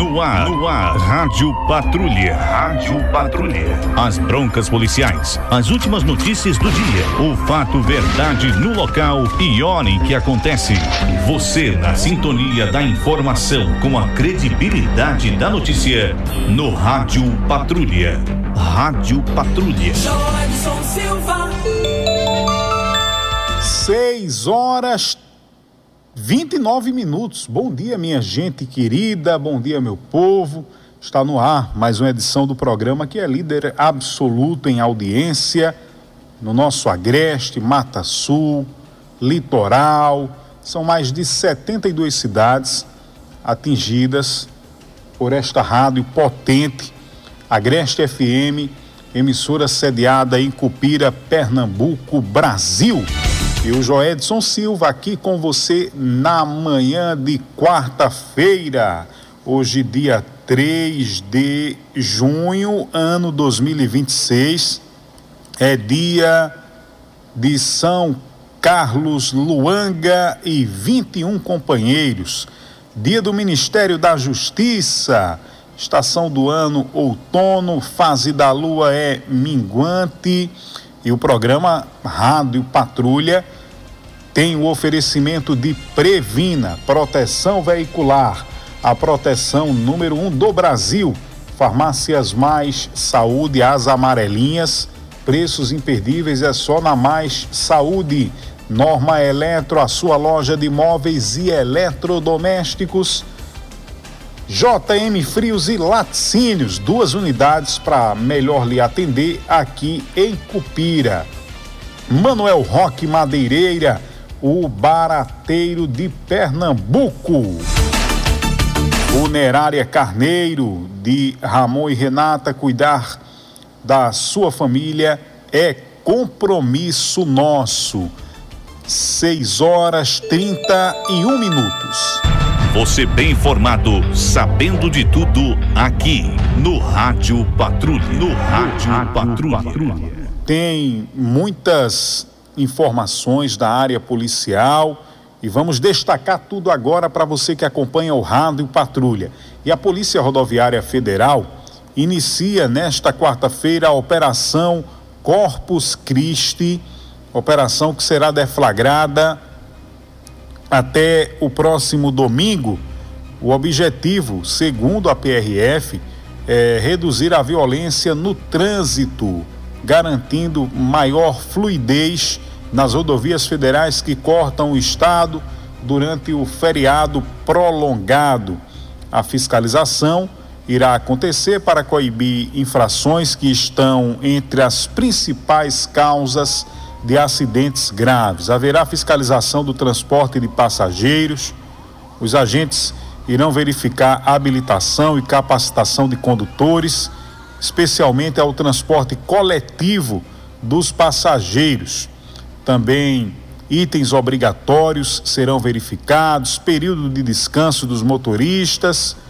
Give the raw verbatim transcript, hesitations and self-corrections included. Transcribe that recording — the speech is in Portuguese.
No ar, no ar, Rádio Patrulha. Rádio Patrulha. As broncas policiais, as últimas notícias do dia, o fato, verdade no local e hora em que acontece. Você na sintonia da informação com a credibilidade da notícia no Rádio Patrulha. Rádio Patrulha. Joedson Silva. Seis horas vinte e nove minutos. Bom dia, minha gente querida, bom dia, meu povo. Está no ar mais uma edição do programa que é líder absoluto em audiência no nosso Agreste, Mata Sul, Litoral. São mais de setenta e duas cidades atingidas por esta rádio potente, Agreste F M, emissora sediada em Cupira, Pernambuco, Brasil. E o Joedson Silva aqui com você na manhã de quarta-feira, hoje dia três de junho, ano dois mil e vinte e seis, é dia de São Carlos Luanga e vinte e um companheiros, dia do Ministério da Justiça, estação do ano outono, fase da lua é minguante. E o programa Rádio Patrulha tem o oferecimento de Previna, proteção veicular, a proteção número um do Brasil. Farmácias Mais Saúde, as amarelinhas, preços imperdíveis é só na Mais Saúde. Norma Eletro, a sua loja de móveis e eletrodomésticos. J M Frios e Laticínios, duas unidades para melhor lhe atender aqui em Cupira. Manuel Roque Madeireira, o barateiro de Pernambuco. Funerária Carneiro, de Ramon e Renata, cuidar da sua família é compromisso nosso. seis horas trinta e um minutos. Você bem informado, sabendo de tudo, aqui no Rádio Patrulha. No Rádio Patrulha. Tem muitas informações da área policial e vamos destacar tudo agora para você que acompanha o Rádio Patrulha. E a Polícia Rodoviária Federal inicia nesta quarta-feira a Operação Corpus Christi, operação que será deflagrada até o próximo domingo. O objetivo, segundo a P R F, é reduzir a violência no trânsito, garantindo maior fluidez nas rodovias federais que cortam o estado durante o feriado prolongado. A fiscalização irá acontecer para coibir infrações que estão entre as principais causas de acidentes graves. Haverá fiscalização do transporte de passageiros. Os agentes irão verificar a habilitação e capacitação de condutores, especialmente ao transporte coletivo dos passageiros. Também itens obrigatórios serão verificados, período de descanso dos motoristas,